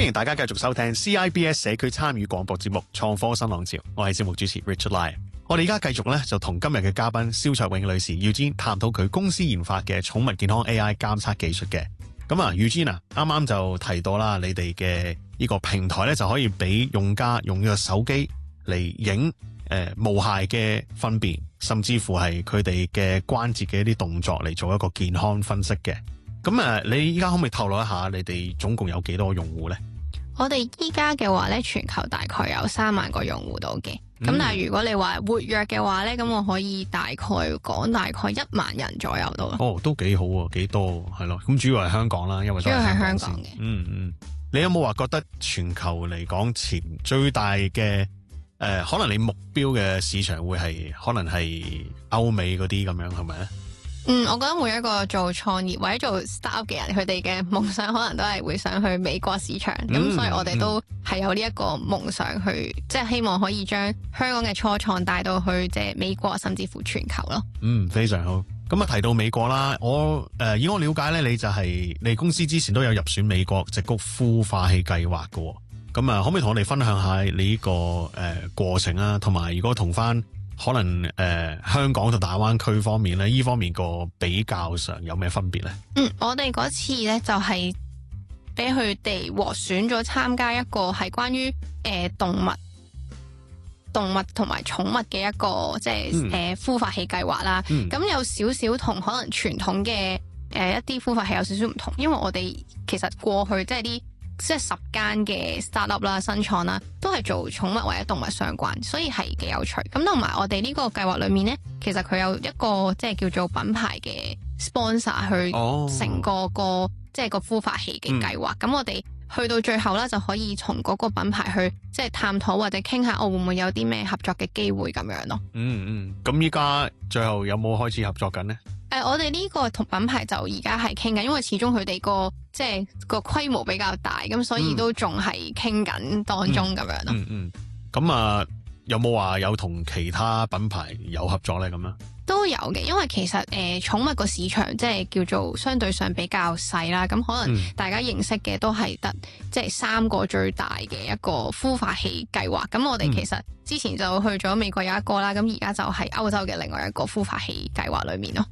歡迎大家繼續收聽 CIBS 社區參與廣播節目創科新浪潮，我係節目主持 Richard Lai。我哋而家繼續咧就同今日嘅嘉賓蕭卓永女士 Eugene 探討佢公司研發嘅寵物健康 AI 監測技術嘅。咁啊 Eugene 啊，啱啱就提到啦，你哋嘅呢個平台咧就可以俾用家用呢個手機嚟影毛孩嘅糞便，甚至乎係佢哋嘅關節嘅一啲動作嚟做一個健康分析嘅。咁你依家可唔可以透露一下你哋總共有幾多個用戶咧？ 我哋依家嘅話咧，全球大概有3萬個用戶到嘅。咁但係如果你話活躍嘅話咧，咁我可以大概講大概1萬人左右到咯。 哦，都幾好喎，幾多係咯。咁主要係香港啦，因為主要係香港嘅。你有冇話覺得全球嚟講前最大嘅可能你目標嘅市場會係可能係歐美嗰啲咁樣係咪咧？ 我覺得每一個做創業或者做 startup 嘅人，佢哋嘅夢想可能都係會想去美國市場，咁所以我哋都係有呢一個夢想去，即係希望可以將香港嘅初創帶到去即係美國甚至乎全球咯。非常好。咁啊提到美國啦，以我了解咧，你公司之前都有入選美國矽谷孵化器計劃嘅。咁啊，可唔可以同我哋分享下你呢個過程啊？同埋如果同翻可能香港同大灣區方面咧，呢方面個比較上有咩分別咧？我哋嗰次咧就係俾佢哋獲選咗參加一個係關於動物同埋寵物嘅一個即係孵化器計劃啦。咁有少少同可能傳統嘅一啲孵化器有少少唔同，因為我哋其實過去即係10間嘅 startup 啦、新創啦，都係做寵物或者動物相關，所以係幾有趣。咁同埋我哋呢個計劃裏面呢，其實佢有一個即係叫做品牌嘅 sponsor 去成個即係個孵化器嘅計劃。咁我哋去到最後啦，就可以從嗰個品牌去即係探討或者傾下，我會唔會有啲咩合作嘅機會咁樣咯。 咁依家最後有冇開始合作緊呢？ 我哋呢個同品牌就而家係傾緊，因為始終佢哋即係個規模比較大，咁所以都仲係傾緊當中咁樣咯。 咁有冇話有同其他品牌有合作咧？咁樣都有嘅，因為其實寵物個市場即係叫做相對上比較細啦，咁可能大家認識嘅都係得即係3個最大嘅一個孵化器計劃。咁我哋其實之前就去咗美國有一個啦，咁而家就係歐洲嘅另外一個孵化器計劃裏面咯。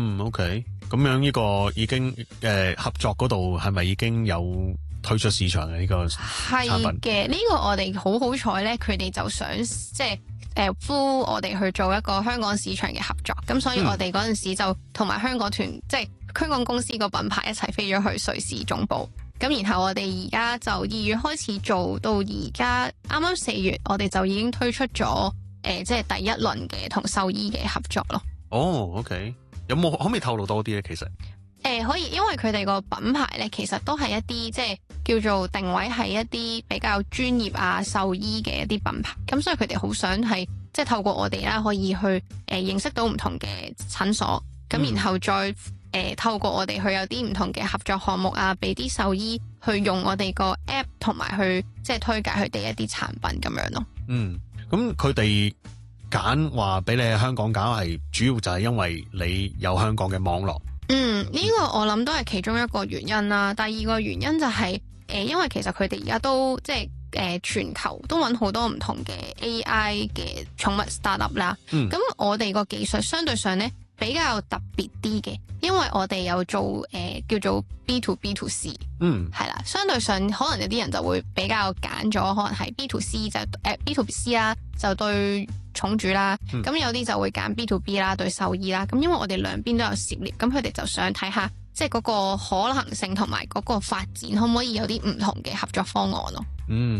OK， 咁樣呢個已經合作嗰度係咪已經有推出市場嘅呢個產品？係嘅，呢個我哋好彩咧，佢哋就想即係呼我哋去做一個香港市場嘅合作，咁所以我哋嗰陣時就同埋香港團即係香港公司個品牌一齊飛咗去瑞士總部，咁然後我哋而家就2月開始做到而家啱啱4月，我哋就已經推出咗即係第一輪嘅同獸醫嘅合作咯。 OK。可唔可以透露多啲咧？其實可以，因為佢哋個品牌咧，其實都係一啲即係叫做定位係一啲比較專業啊獸醫嘅一啲品牌，咁所以佢哋好想係即係透過我哋啦，可以去認識到唔同嘅診所，咁然後再透過我哋去有啲唔同嘅合作項目啊，俾啲獸醫去用我哋個 app 同埋去即係推介佢哋一啲產品咁樣咯。 咁佢哋揀話俾你喺香港搞係主要就係因為你有香港嘅網絡。 呢個我諗都係其中一個原因啦。第二個原因就係因為其實佢哋而家都即係全球都揾好多唔同嘅 AI 嘅寵物 startup 啦。咁我哋個技術相對上呢比較特別啲嘅，因為我哋有做叫做 B to B to C。係啦，相對上可能有啲人就會比較揀咗可能係 B to C 就B to C 啦，就對寵主啦，咁有啲就會揀 B to B 啦，對獸醫啦，咁因為我哋兩邊都有涉獵，咁佢哋就想睇下即係嗰個可能性同埋嗰個發展可唔可以有啲唔同嘅合作方案咯。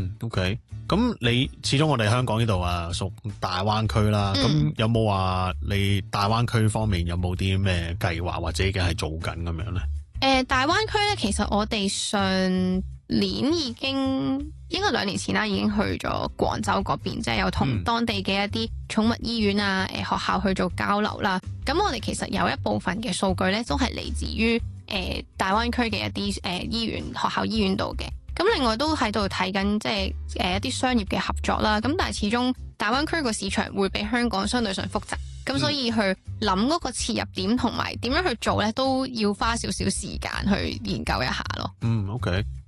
OK， 咁你始終我哋香港呢度屬大灣區啦，咁有冇話你大灣區方面有冇啲咩計劃或者已經係做緊咁樣咧？ 大灣區咧，其實我哋上年已經應該2年前啦，已經去咗廣州嗰邊，即係有同當地嘅一啲寵物醫院啊、學校去做交流啦。咁我哋其實有一部分嘅數據咧，都係嚟自於大灣區嘅一啲醫院、學校醫院度嘅。咁另外都喺度睇緊即係一啲商業嘅合作啦。咁但係始終大灣區個市場會比香港相對上複雜，咁所以去諗嗰個切入點同埋點樣去做咧，都要花少少時間去研究一下咯。 OK。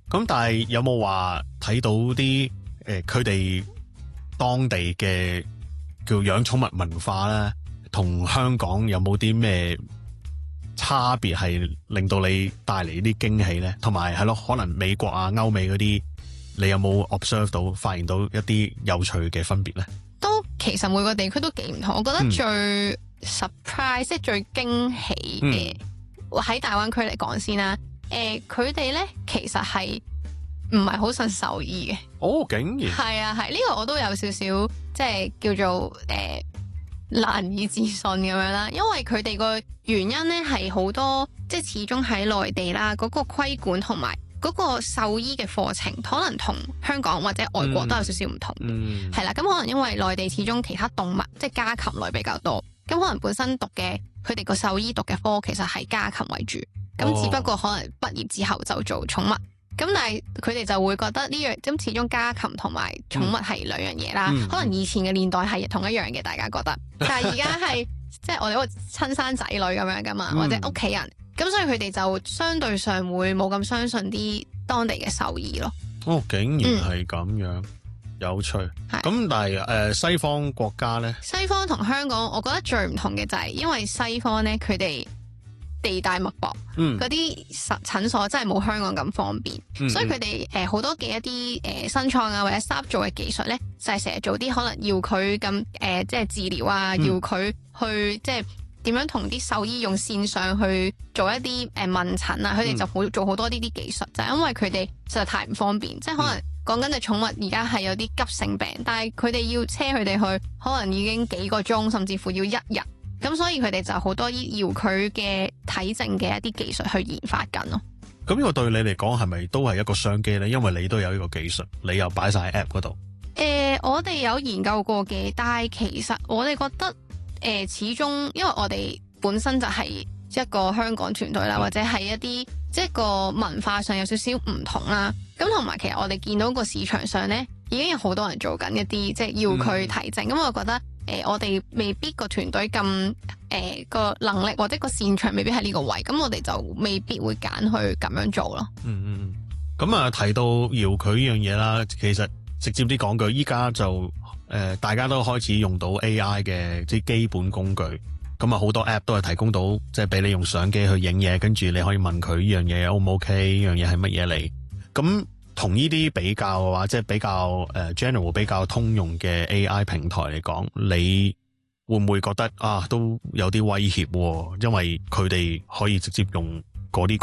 咁但係有冇話睇到啲佢哋當地嘅叫養寵物文化咧，同香港有冇啲咩差別係令到你帶嚟啲驚喜咧？同埋係咯，可能美國啊、歐美嗰啲，你有冇 observe 到、發現到一啲有趣嘅分別咧？ 都其實每個地區都幾唔同，我覺得最 surprise 即係最驚喜嘅，喺大灣區嚟講先啦。佢哋咧其實係唔係好信獸醫嘅。 哦，竟然係啊，係呢個我都有少少即係叫做難以置信咁樣啦。因為佢哋個原因咧係好多，即係始終喺內地啦，嗰個規管同埋嗰個獸醫嘅課程，可能同香港或者外國都有少少唔同。係啦，咁可能因為內地始終其他動物即係家禽類比較多，咁可能本身讀嘅佢哋個獸醫讀嘅科其實係家禽為主。咁只不過可能畢業之後就做寵物，咁但係佢哋就會覺得呢樣，咁始終家禽同埋寵物係兩樣嘢啦。可能以前嘅年代係同一樣嘅，大家覺得，但係而家係即係我哋個親生仔女咁樣噶嘛，或者屋企人，咁所以佢哋就相對上會冇咁相信啲當地嘅獸醫咯。哦， 竟然係咁樣，有趣。咁但係西方國家咧， 西方同香港，我覺得最唔同嘅就係因為西方咧，佢哋地大物博，嗰啲診所真係冇香港咁方便，所以佢哋好多嘅一啲新創啊或者 startup 做嘅技術咧，就係成日做啲可能要佢咁即係治療啊，要佢去即係點樣同啲獸醫用線上去做一啲問診啊，佢哋就做好多呢啲技術，就係因為佢哋實在太唔方便，即係可能講緊隻寵物而家係有啲急性病，但係佢哋要車佢哋去，可能已經幾個鐘，甚至乎要一日。咁所以佢哋就好多要佢嘅體證嘅一啲技術去研發緊咯。 咁呢個對你嚟講係咪都係一個商機咧？因為你都有呢個技術，你又擺晒喺 app 嗰度。 我哋有研究過嘅，但係其實我哋覺得始終因為我哋本身就係一個香港團隊啦，或者係一啲即係個文化上有少少唔同啦。咁同埋其實我哋見到個市場上咧已經有好多人做緊一啲即係要佢體證，咁我覺得。我哋未必個團隊咁個能力或者個擅長未必喺呢個位，咁我哋就未必會揀去咁樣做咯。 咁啊提到遙距呢樣嘢啦，其實直接啲講句，依家就大家都開始用到 AI 嘅即係基本工具，咁啊好多 app 都係提供到即係俾你用相機去影嘢，跟住你可以問佢呢樣嘢 O 唔 OK，呢樣嘢係乜嘢嚟，咁。同呢啲比較嘅話，即係比較general 比較通用嘅 AI 平台嚟講，你會唔會覺得都有啲威脅？因為佢哋可以直接用嗰啲